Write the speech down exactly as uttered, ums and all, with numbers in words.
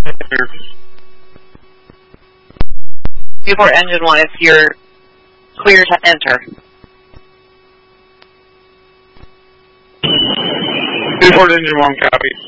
Newport Engine one, if you're clear to enter. Newport Engine one, copy.